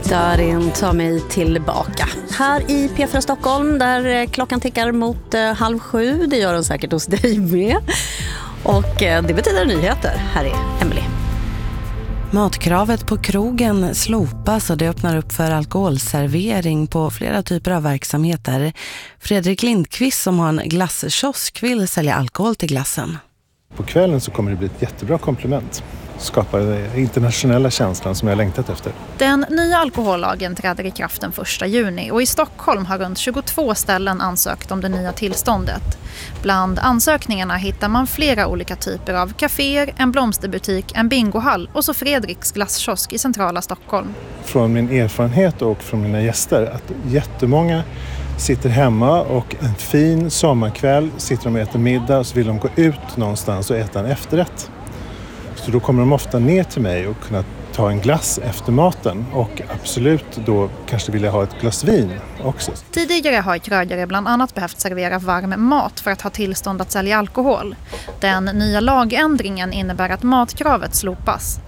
Darin tar mig tillbaka. Här i P4 Stockholm där klockan tickar mot 6:30. Det gör den säkert hos dig med. Och det betyder nyheter. Här är Emily. Matkravet på krogen slopas och det öppnar upp för alkoholservering på flera typer av verksamheter. Fredrik Lindqvist som har en glasskiosk vill sälja alkohol till glassen. På kvällen så kommer det bli ett jättebra komplement. Skapa den internationella känslan som jag längtat efter. Den nya alkohollagen träder i kraft den 1 juni och i Stockholm har runt 22 ställen ansökt om det nya tillståndet. Bland ansökningarna hittar man flera olika typer av kaféer, en blomsterbutik, en bingohall och så Fredriks glasskiosk i centrala Stockholm. Från min erfarenhet och från mina gäster att jättemånga sitter hemma och en fin sommarkväll sitter de och äter middag och så vill de gå ut någonstans och äta en efterrätt. Så då kommer de ofta ner till mig och kunna ta en glass efter maten och absolut då kanske vilja ha ett glas vin också. Tidigare har krögare bland annat behövt servera varm mat för att ha tillstånd att sälja alkohol. Den nya lagändringen innebär att matkravet slopas.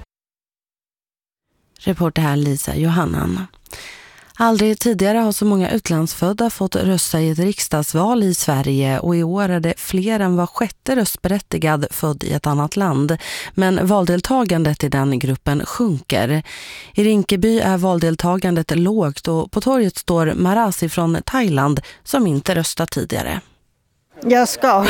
Reporter här Lisa Johannan. Aldrig tidigare har så många utlandsfödda fått rösta i ett riksdagsval i Sverige och i år är det fler än var sjätte röstberättigad född i ett annat land. Men valdeltagandet i den gruppen sjunker. I Rinkeby är valdeltagandet lågt och på torget står Marasi från Thailand som inte röstat tidigare. Jag ska.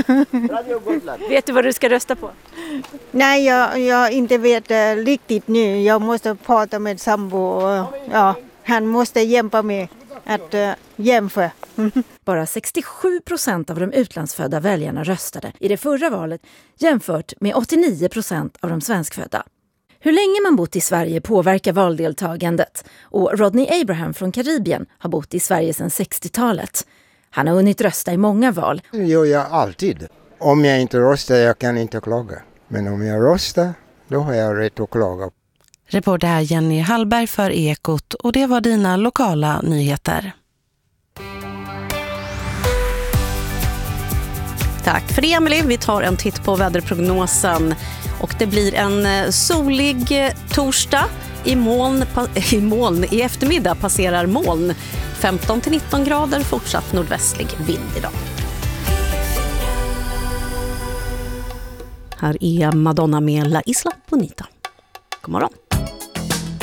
Vet du vad du ska rösta på? Nej, jag inte vet riktigt nu. Jag måste prata med sambo. Ja, han måste hjälpa mig att jämföra. Bara 67% av de utlandsfödda väljarna röstade i det förra valet jämfört med 89% av de svenskfödda. Hur länge man bott i Sverige påverkar valdeltagandet och Rodney Abraham från Karibien har bott i Sverige sedan 60-talet. Han har hunnit rösta i många val. Det gör jag alltid. Om jag inte röstar jag kan inte klaga. Men om jag röstar då har jag rätt att klaga. Reporter här Jenny Hallberg för Ekot och det var dina lokala nyheter. Tack för det Emily. Vi tar en titt på väderprognosen och det blir en solig torsdag. I eftermiddag passerar moln. 15-19 grader, fortsatt nordvästlig vind idag. Här är Madonna med La Isla Bonita. God morgon.